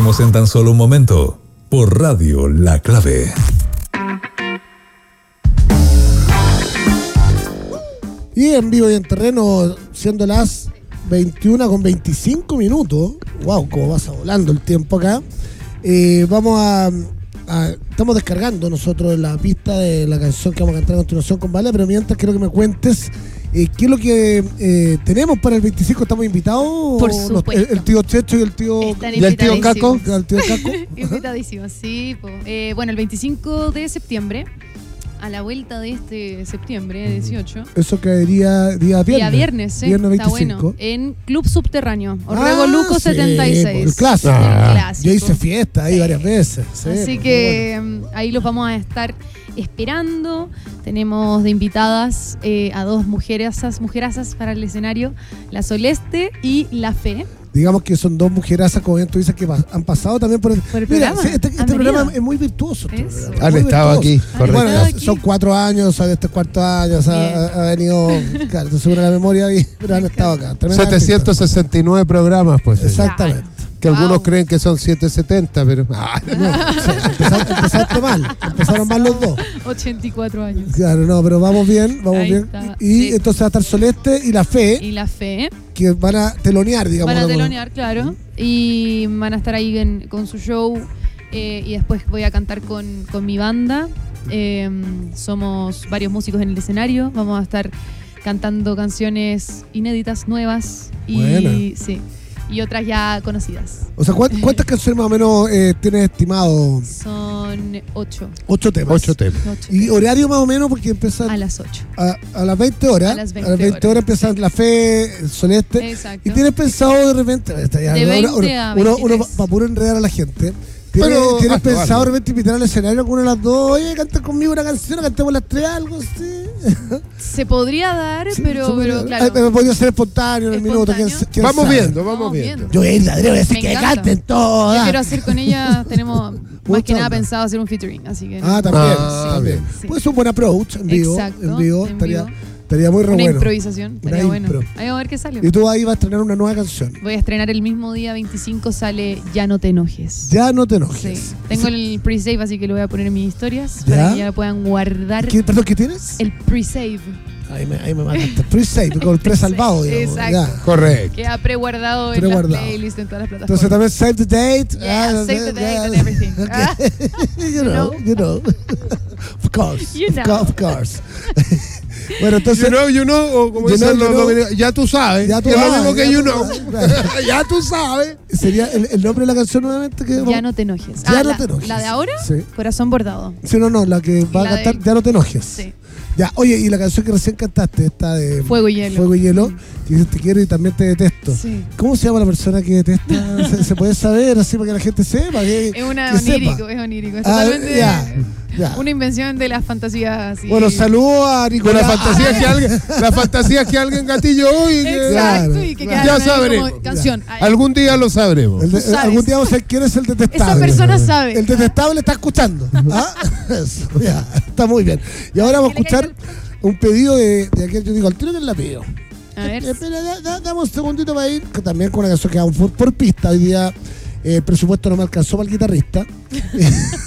Volvemos en tan solo un momento por Radio La Clave. Y en vivo y en terreno, siendo las 21:25. Wow, cómo pasa volando el tiempo acá. Estamos descargando nosotros la pista de la canción que vamos a cantar a continuación con Vale, pero mientras quiero que me cuentes qué es lo que tenemos para el 25. ¿Estamos invitados? Por supuesto. El tío Checho y el tío Caco. Invitadísimos, sí. Bueno, el 25 de septiembre, a la vuelta de este septiembre 18. Eso caería día viernes. Día viernes, sí. Viernes 25. Está bueno. En Club Subterráneo, Orrego Luco 76. El clásico. Yo hice fiesta ahí varias veces. Sí, así que ahí los vamos a estar esperando. Tenemos de invitadas a dos mujerazas para el escenario, la Soleste y la Fe. Digamos que son dos mujerazas, como bien tú dices, que han pasado también por el programa. Sí, este programa es muy virtuoso. Han estado aquí, correcto. Bueno, son 4 años, de este cuarto año, ha venido, claro, te seguro la memoria, pero han estado acá. 769 programas, pues. Exactamente. Que algunos creen que son 770, pero... Empezaste mal, empezaron mal los dos. 84 años. Claro, no, pero vamos bien. Está, y sí. Entonces va a estar Soleste y la Fe. Que van a telonear, digamos. Van a telonear, claro. Y van a estar ahí con su show. Y después voy a cantar con mi banda. Somos varios músicos en el escenario. Vamos a estar cantando canciones inéditas, nuevas. Y sí. Y otras ya conocidas. O sea, ¿cuántas canciones más o menos tienes estimado? Son 8. 8 temas. 8 temas. ¿Y horario más o menos? Porque empiezan... A las 8. A las 20 horas. A las 20 horas empiezan la Fe, el Soleste. Exacto. ¿Y tienes pensado de repente? De 20 a 23. Uno va puro enredar a la gente. ¿Tienes pensado de repente invitar al escenario a alguna de las dos? Oye, canta conmigo una canción, cantemos las tres, algo así. Se podría dar, sí, pero claro. Pero podría ser espontáneo en el minuto. ¿Quién vamos sabe? vamos viendo. Yo voy a ir a decir que canten todas. Yo quiero hacer con ella, tenemos más que nada pensado hacer un featuring, así que... También. Sí. Pues un buen approach en vivo. Exacto, en vivo. Estaría muy re una bueno. improvisación, estaría bueno. Ahí vamos a ver qué sale. Y tú ahí vas a estrenar una nueva canción. Voy a estrenar el mismo día 25, sale Ya no te enojes. Ya no te enojes. Sí. Tengo el pre-save, así que lo voy a poner en mis historias para que ya lo puedan guardar. ¿Perdón, qué tienes? El pre-save. Ahí me mataste. Pre-save, con el pre-salvado, digamos. Exacto. Ya. Correcto. Queda preguardado en las playlists, en todas las plataformas. Entonces también save the date. Yeah, save the date and everything. Okay. You know. Of course. Of course. Bueno, entonces... You know, o como dicen los dominicanos, ya tú sabes. Ya tú sabes. sabes. Lo mismo que you know. Ya tú sabes. ¿Sería el nombre de la canción nuevamente? Ya no te enojes. Ya no te enojes. ¿La de ahora? Sí. Corazón bordado. Sí, no, la que va a cantar Ya no te enojes. Sí. Ya, oye, y la canción que recién cantaste, esta de Fuego y Hielo. Fuego y Hielo, que dice te quiero y también te detesto. Sí. ¿Cómo se llama la persona que detesta? ¿Se puede saber así para que la gente sepa? Es es onírico. Es totalmente una invención de las fantasías. Y... Bueno, saludo a Nicolás. La fantasía que alguien gatilló y que... Exacto, y que ya sabremos. Canción. Algún día lo sabremos. Algún día vamos a ver quién es el detestable. Esa persona sabe. El detestable está escuchando. Eso, ya, está muy bien. Y ahora vamos a escuchar un pedido de aquel, yo digo, al tiro que la pidió. A ver. Espera, dame un segundito para ir, que también con una canción que vamos por pista. Hoy día el presupuesto no me alcanzó para el guitarrista.